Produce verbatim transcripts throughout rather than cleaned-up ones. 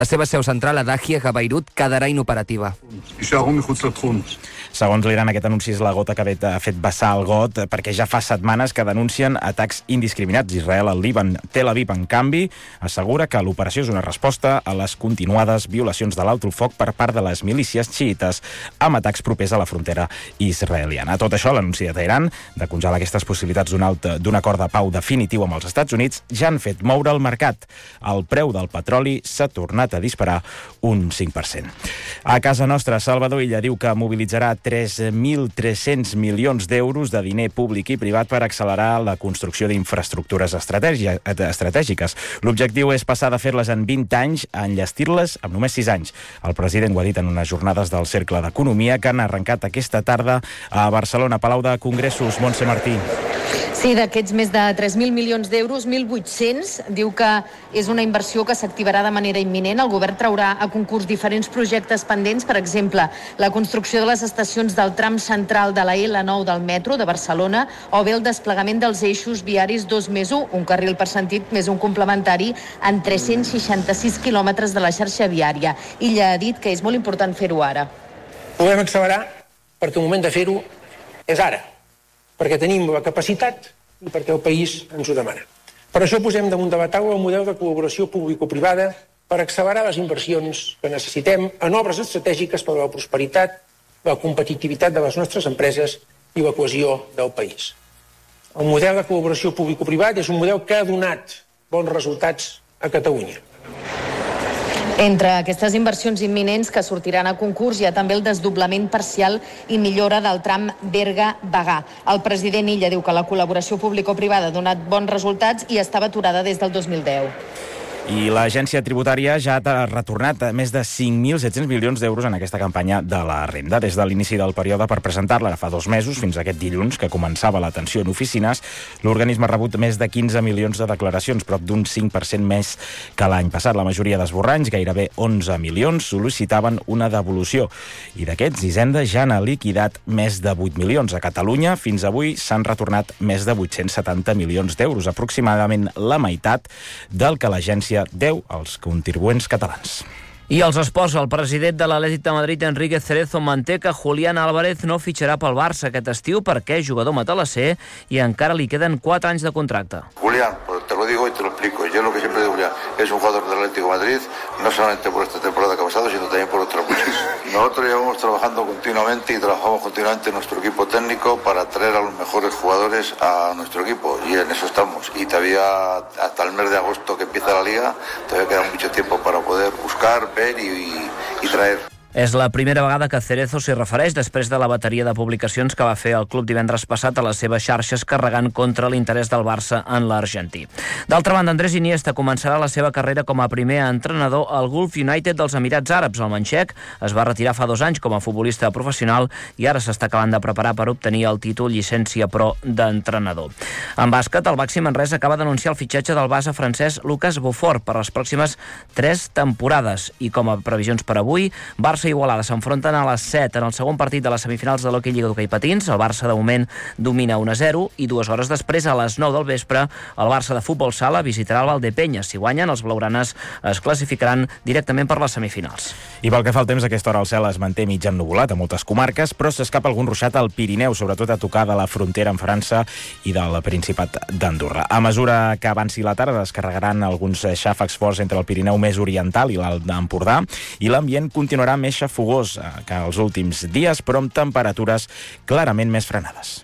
La seva seu central, a Dahia, a Beirut, quedarà inoperativa. Segons l'Iran, aquest anunci és la gota que ha fet vessar el got, perquè ja fa setmanes que denuncien atacs indiscriminats. Israel al Líban. Tel Aviv, en canvi, assegura que l'operació és una resposta a les continuades violacions de l'alto el foc per part de les milícies xiites amb atacs propers a la frontera israeliana. Tot això, l'anunci de Teheran de congelar aquestes possibilitats d'un alt- d'un acord de pau definitiu amb els Estats Units ja han fet moure el mercat. El preu del petroli s'ha tornat a disparar un cinc per cent. A casa nostra, Salvador Illa diu que mobilitzarà tres mil tres-cents milions d'euros de diner públic i privat per accelerar la construcció d'infraestructures estratègi- estratègiques. L'objectiu és passar de fer-les en vint anys a enllestir-les en només sis anys. El president ho ha dit en unes jornades del Cercle d'Economia que han arrencat aquesta tarda a Barcelona, Palau de Congressos. Montse Martí. Sí, d'aquests més de tres mil milions d'euros, mil vuit-cents diu que és una inversió que s'activarà de manera imminent. El govern traurà a concurs diferents projectes pendents, per exemple, la construcció de les estacions del tram central de la L nou del metro de Barcelona o bé el desplegament dels eixos viaris dos més un, un carril per sentit més un complementari en tres-cents seixanta-sis quilòmetres de la xarxa viària. Illa ha dit que és molt important fer-ho ara. Podem accelerar perquè el moment de fer-ho és ara, perquè tenim la capacitat i perquè el país ens ho demana. Per això posem damunt de la taula el model de col·laboració público-privada per accelerar les inversions que necessitem en obres estratègiques per a la prosperitat, la competitivitat de les nostres empreses i la cohesió del país. El model de col·laboració público-privat és un model que ha donat bons resultats a Catalunya. Entre aquestes inversions imminents que sortiran a concurs hi ha també el desdoblament parcial i millora del tram Berga-Bagà. El president Illa diu que la col·laboració público-privada ha donat bons resultats i estava aturada des del dos mil deu. I l'agència tributària ja ha retornat més de cinc mil set-cents milions d'euros en aquesta campanya de la renda. Des de l'inici del període per presentar-la fa dos mesos, fins a aquest dilluns, que començava l'atenció en oficines, l'organisme ha rebut més de quinze milions de declaracions, prop d'un cinc per cent més que l'any passat. La majoria d'esborranys, gairebé onze milions, sol·licitaven una devolució. I d'aquests, Hisenda ja n'ha liquidat més de vuit milions. A Catalunya, fins avui, s'han retornat més de vuit-cents setanta milions d'euros, aproximadament la meitat del que l'agència deu als contribuents catalans. I als esports, el president de l'Atlètic de Madrid, Enrique Cerezo, manté que Julián Álvarez no fitxarà pel Barça aquest estiu perquè és jugador matalasser i encara li queden quatre anys de contracte. Julián, pues te lo digo y te lo explico. Yo lo que siempre digo, Julián, es un jugador del Atlético de Madrid, no solamente por esta temporada que ha pasado, sino también por otras muchas. Nosotros llevamos trabajando continuamente y trabajamos continuamente en nuestro equipo técnico para traer a los mejores jugadores a nuestro equipo y en eso estamos. Y todavía hasta el mes de agosto que empieza la liga, todavía queda mucho tiempo para poder buscar, ver y, y traer. És la primera vegada que Cerezo s'hi refereix després de la bateria de publicacions que va fer el club divendres passat a les seves xarxes carregant contra l'interès del Barça en l'argentí. D'altra banda, Andrés Iniesta començarà la seva carrera com a primer entrenador al Gulf United dels Emirats Àrabs. El manxec es va retirar fa dos anys com a futbolista professional i ara s'està acabant de preparar per obtenir el títol llicència pro d'entrenador. En bàsquet, el Baxi Manresa acaba d'anunciar el fitxatge del base francès Lucas Beaufort per les pròximes tres temporades i com a previsions per avui, Barça i Igualada s'enfronten a les set en el segon partit de les semifinals de l'Hockey Lliga d'Hockey Patins. El Barça de moment domina un a zero i dues hores després, a les nou del vespre, el Barça de futbol sala visitarà el Valdepeñas. Si guanyen, els blaugranes es classificaran directament per les semifinals. I pel que fa al temps, a aquesta hora el cel es manté mig ennuvolat a moltes comarques, però s'escapa algun ruixat al Pirineu, sobretot a tocar de la frontera amb França i del Principat d'Andorra. A mesura que avanci la tarda, descarregaran alguns xàfecs forts entre el Pirineu més oriental i l'Alt Empordà, i l'ambient continuarà més xafogós que els últims dies, però amb temperatures clarament més frenades.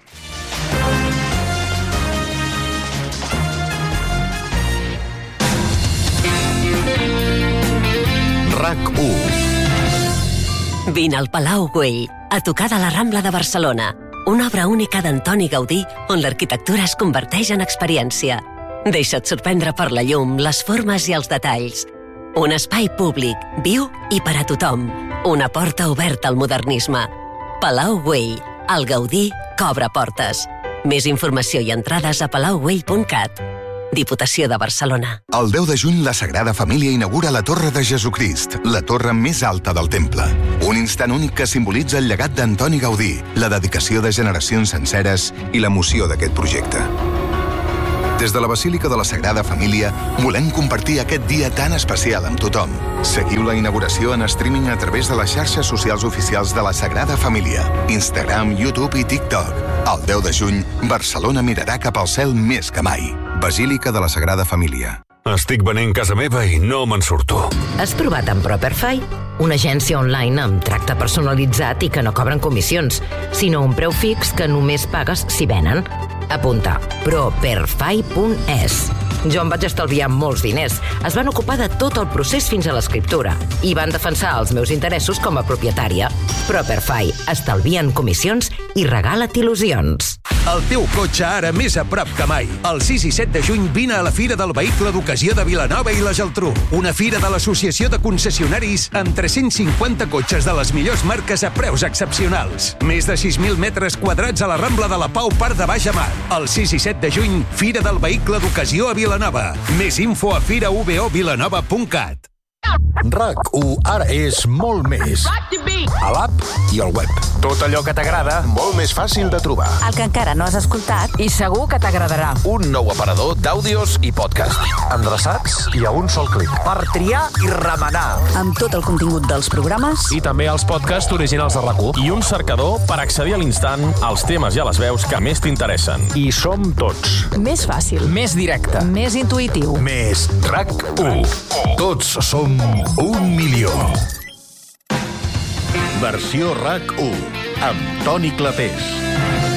RAC u. Vine al Palau Güell, a tocar de la Rambla de Barcelona, una obra única d'Antoni Gaudí on l'arquitectura es converteix en experiència. Deixa't sorprendre per la llum, les formes i els detalls. Un espai públic, viu i per a tothom. Una porta oberta al modernisme. Palau Güell, el Gaudí que obre portes. Més informació i entrades a palau güell punt cat. Diputació de Barcelona. El deu de juny la Sagrada Família inaugura la Torre de Jesucrist, la torre més alta del temple. Un instant únic que simbolitza el llegat d'Antoni Gaudí, la dedicació de generacions senceres i l'emoció d'aquest projecte. Des Des de la Basílica de la Sagrada Família volem compartir aquest dia tan especial amb tothom. Seguiu la inauguració en streaming a través de les xarxes socials oficials de la Sagrada Família, Instagram, YouTube i TikTok. El deu de juny, Barcelona mirarà cap al cel més que mai. Basílica de la Sagrada Família. Estic venent casa meva i no me'n surto. Has provat amb Properfy? Una agència online amb tracte personalitzat i que no cobren comissions, sinó un preu fix que només pagues si venen. Apunta, properfy punt es. Jo em vaig estalviar molts diners. Es van ocupar de tot el procés fins a l'escriptura i van defensar els meus interessos com a propietària. Properfy, estalvien comissions i regala't il·lusions. El teu cotxe ara més a prop que mai. El sis i set de juny vine a la Fira del Vehicle d'Ocasió de Vilanova i la Geltrú. Una fira de l'Associació de Concessionaris amb tres-cents cinquanta cotxes de les millors marques a preus excepcionals. Més de sis mil metres quadrats a la Rambla de la Pau, Parc de Baix a Mar. El sis i set de juny, Fira del Vehicle d'Ocasió a Vilanova. Més info a fira u b o vilanova punt cat. RAC u ara és molt més. A l'app i al web. Tot allò que t'agrada, molt més fàcil de trobar. El que encara no has escoltat i segur que t'agradarà. Un nou aparador d'àudios i podcast. Endreçats i a un sol clic. per triar i remenar. Amb tot el contingut dels programes. I també els podcasts originals de RAC u. I un cercador per accedir a l'instant als temes i a les veus que més t'interessen. I som tots. Més fàcil. Més directe. Més intuïtiu. Més RAC u. Tots som un milió. Versió RAC u amb Toni Clapés.